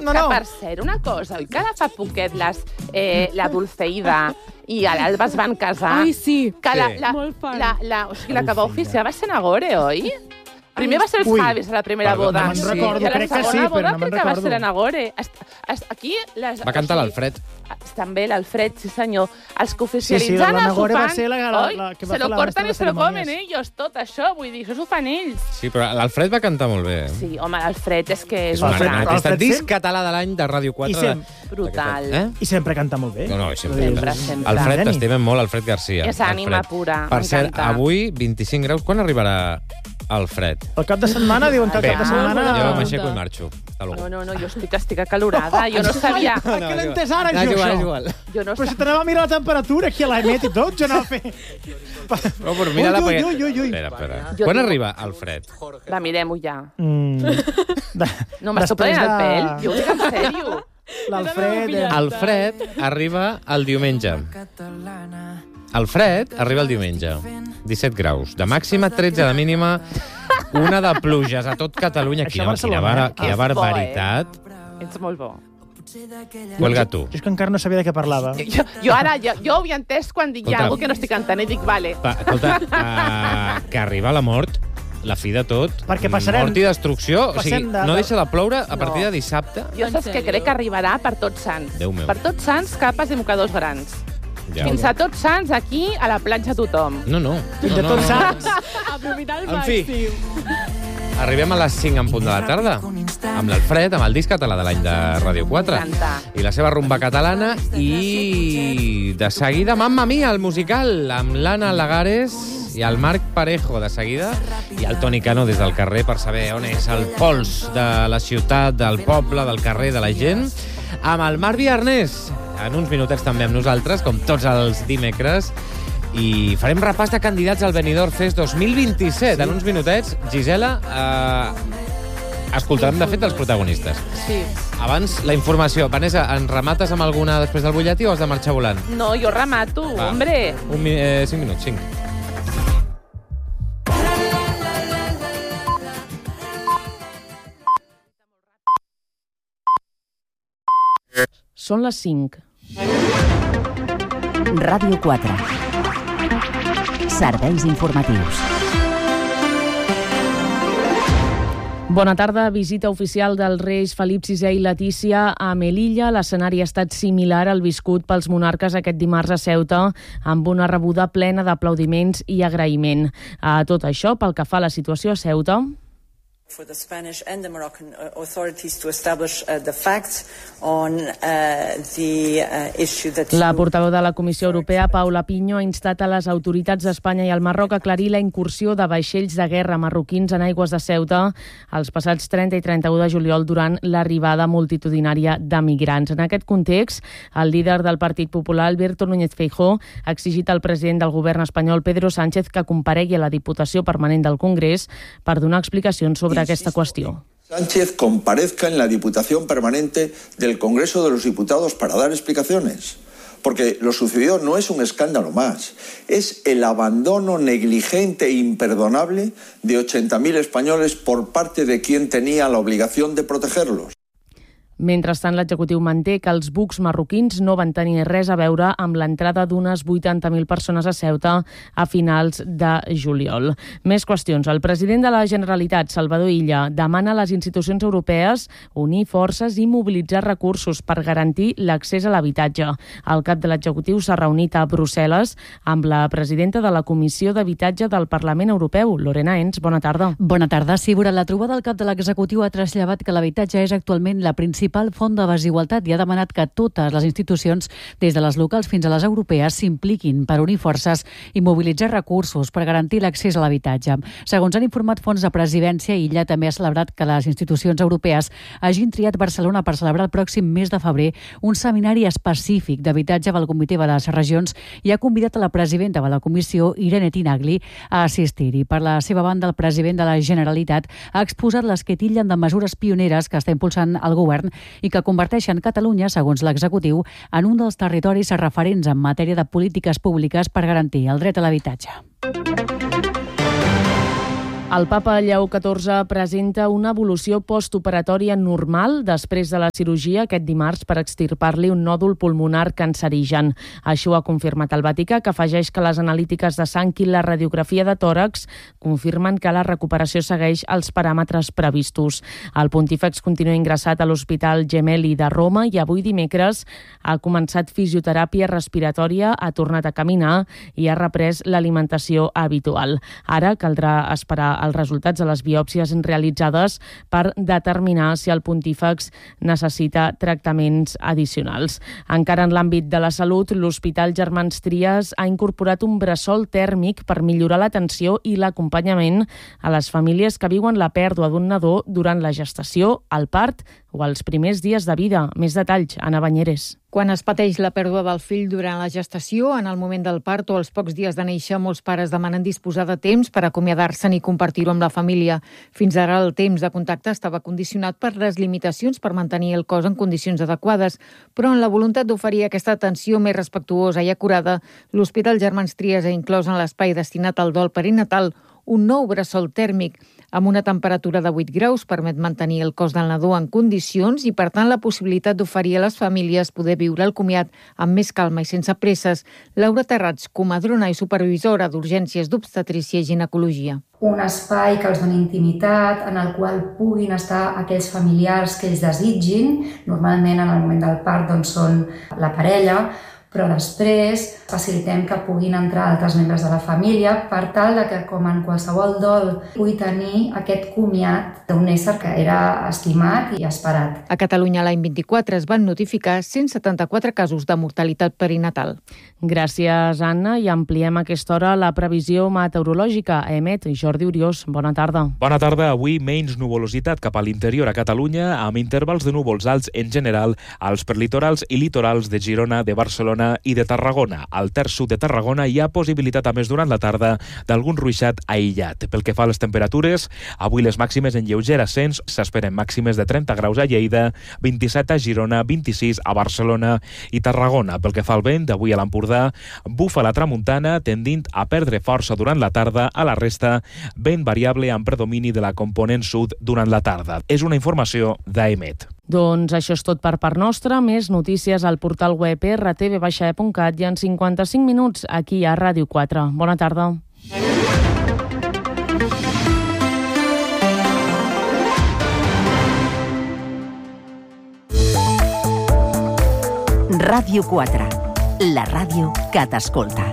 Que, per cert, una cosa, oi que ara fa poquet la Dulceida i l'Alba es van casar? Ai, sí. Que Molt fan. o sigui, la que va oficiar va ser Nagore, oi? Primer va ser els Javis a la primera boda. No me'n recordo, I a la crec que sí, segona però boda no me'n crec que va ser recordo. la Nagore. Aquí... Va cantar l'Alfred. També l'Alfred, sí senyor. Els que Sí, oficialitzen la s'ho Nagore va fan, ser la que va se fer lo la cortan mestra i se lo de comen cerimònies. ells, tot això. Vull dir, això s'ho fan ells. Sí, però l'Alfred va cantar molt bé. Sí, home, l'Alfred és que és És un un Alfred- gran. artista. Alfred Disc sempre- català de l'any de Ràdio 4. I sempre. Brutal. I sempre canta molt bé. No, sempre. Sempre. Alfred, Geni. t'estimem molt, Alfred Garcia. És ànima Alfred. pura, Per cert, m'encanta. avui, 25 graus. Quan arribarà Alfred? El cap de setmana diuen que el cap de setmana... Jo m'aixeco i marxo. Hasta luego. No, jo estic acalorada. Jo no sabia... Per què l'he entès ara, és jo, igual, això? és igual. Jo no Però si t'anava a mirar la temperatura aquí a l'Emet i tot, jo anava a fer... No, però mira-la Ui, perquè... ui, ui, ui. Espera. Jo Quan dic- arriba Alfred? Va, mirem-ho ja. De- No m'està després prenent el de- pèl? Jo ho dic en sèrio. L'Alfred... Alfred arriba el diumenge. Alfred arriba el diumenge. 17 graus. De màxima, 13 de mínima, una de pluges a tot Catalunya. Això a Quina Barcelona, barbaritat. Ets molt bo. Cuelga tu. Jo és que encara no sabia de què parlava. Jo ara, jo ho havia entès quan dic Escolta. alguna que no estic cantant i dic, vale. Escolta, que arriba la mort, la fi de tot. Perquè passarem- Mort i destrucció. O sigui, passem de- no deixa de ploure a partir de dissabte. Jo saps que crec que arribarà per Tots Sants. Déu meu. Per Tots Sants, capes i mocadors grans. Ja. Fins a Tots Sants, aquí, a la planxa tothom. No. Fins a tots sants. Aprofitar el En fi. màxim. Arribem a les 5 en punt de la tarda, amb l'Alfred, amb el disc català de l'any de Ràdio 4, M'encanta. i la seva rumba catalana, i de seguida, Mamma Mia, el musical, amb l'Anna Lagares i el Marc Parejo, de seguida, i el Toni Cano des del carrer per saber on és el pols de la ciutat, del poble, del carrer, de la gent, amb el Marc Viarnés, en uns minutets també amb nosaltres, com tots els dimecres, i farem repàs de candidats al Benidorm Fest 2027. Sí. En uns minutets, Gisela, escoltarem, de fet, els protagonistes. Sí. Abans, la informació. Vanessa, ens remates amb alguna després del butlletí o has de marxar volant? No, jo remato, hombre. 5 minuts, 5. Són les 5. Ràdio 4. Serveis informatius. Bona tarda. Visita oficial dels reis Felip VI i Letícia a Melilla. L'escenari ha estat similar al viscut pels monarques aquest dimarts a Ceuta, amb una rebuda plena d'aplaudiments i agraïment. A tot això, pel que fa a la situació a Ceuta, for the Spanish and the Moroccan authorities to establish the facts on the issue that la portaveu de la Comissió Europea, Paula Pinho, ha instat a les autoritats d'Espanya i el Marroc a aclarir la incursió de vaixells de guerra marroquins en aigües de Ceuta els passats 30 i 31 de juliol durant l'arribada multitudinària de migrants. En aquest context, el líder del Partit Popular, Alberto Núñez Feijóo, ha exigit al president del govern espanyol, Pedro Sánchez, que comparegui a la Diputació Permanent del Congrés per donar explicacions sobre aquesta qüestió. Sánchez comparezca en la Diputación Permanente del Congreso de los Diputados para dar explicaciones. Porque lo sucedido no es un escándalo más, es el abandono negligente e imperdonable de 80.000 españoles por parte de quien tenía la obligación de protegerlos. Mentrestant, l'executiu manté que els bucs marroquins no van tenir res a veure amb l'entrada d'unes 80.000 persones a Ceuta a finals de juliol. Més qüestions. El president de la Generalitat, Salvador Illa, demana a les institucions europees unir forces i mobilitzar recursos per garantir l'accés a l'habitatge. El cap de l'executiu s'ha reunit a Brussel·les amb la presidenta de la Comissió d'Habitatge del Parlament Europeu, Lorena Ens. Bona tarda. Bona tarda. Sí, durant la trobada, el cap de l'executiu ha traslladat que l'habitatge és actualment la principal font de desigualtat i ha demanat que totes les institucions, des de les locals fins a les europees, s'impliquin per unir forces i mobilitzar recursos per garantir l'accés a l'habitatge. Segons han informat fonts de presidència, Illa també ha celebrat que les institucions europees hagin triat Barcelona per celebrar el pròxim mes de febrer un seminari específic d'habitatge del Comitè de les Regions i ha convidat a la presidenta de la comissió, Irene Tinagli, a assistir-hi. Per la seva banda, el president de la Generalitat ha exposat les que tillen de mesures pioneres que està impulsant el govern i que converteixen Catalunya, segons l'executiu, en un dels territoris referents en matèria de polítiques públiques per garantir el dret a l'habitatge. El papa Lleó XIV presenta una evolució postoperatòria normal després de la cirurgia aquest dimarts per extirpar-li un nòdul pulmonar cancerigen. Això ho ha confirmat el Vaticà, que afegeix que les analítiques de sang i la radiografia de tòrax confirmen que la recuperació segueix els paràmetres previstos. El pontífex continua ingressat a l'Hospital Gemelli de Roma i avui dimecres ha començat fisioteràpia respiratòria, ha tornat a caminar i ha reprès l'alimentació habitual. Ara caldrà esperar els resultats de les biòpsies realitzades per determinar si el pontífex necessita tractaments addicionals. Encara en l'àmbit de la salut, l'Hospital Germans Trias ha incorporat un bressol tèrmic per millorar l'atenció i l'acompanyament a les famílies que viuen la pèrdua d'un nadó durant la gestació, el part o els primers dies de vida. Més detalls, Anna Banyeres. Quan es pateix la pèrdua del fill durant la gestació, en el moment del part o als pocs dies de néixer, molts pares demanen disposar de temps per acomiadar-se'n i compartir-ho amb la família. Fins ara el temps de contacte estava condicionat per les limitacions per mantenir el cos en condicions adequades, però en la voluntat d'oferir aquesta atenció més respectuosa i acurada, l'Hospital Germans Trias ha inclòs en l'espai destinat al dol perinatal un nou bressol tèrmic amb una temperatura de 8 graus permet mantenir el cos del nadó en condicions i, per tant, la possibilitat d'oferir a les famílies poder viure el comiat amb més calma i sense presses. Laura Terrats, comadrona i supervisora d'urgències d'obstetrícia i ginecologia. Un espai que els doni intimitat, en el qual puguin estar aquells familiars que ells desitgin. Normalment, en el moment del part, doncs, són la parella, però després facilitem que puguin entrar altres membres de la família per tal que, com en qualsevol dol, pugui tenir aquest comiat d'un ésser que era estimat i esperat. A Catalunya l'any 24 es van notificar 174 casos de mortalitat perinatal. Gràcies, Anna, i ampliem a aquesta hora la previsió meteorològica. Emet, Jordi Oriós, bona tarda. Bona tarda. Avui menys nuvolositat cap a l'interior a Catalunya, amb intervals de núvols alts en general als perlitorals i litorals de Girona, de Barcelona i de Tarragona. Al terç sud de Tarragona hi ha possibilitat, a més, durant la tarda, d'algun ruixat aïllat. Pel que fa a les temperatures, avui les màximes en lleuger ascens, s'esperen màximes de 30 graus a Lleida, 27 a Girona, 26 a Barcelona i Tarragona. Pel que fa al vent, d'avui a l'Empordà, bufa la tramuntana, tendint a perdre força durant la tarda. A la resta, vent variable amb predomini de la component sud durant la tarda. És una informació d'AEMET. Doncs això és tot per part nostra. Més notícies al portal web rtv-e.cat i en 55 minuts aquí a Ràdio 4. Bona tarda. Ràdio 4, la ràdio que t'escolta.